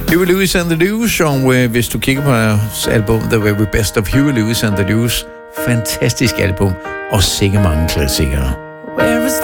Huey Lewis and the News, og hvis du kigger på deres album The Very Best of Huey Lewis and the News, fantastisk album, og sikkert mange klassikere. Where is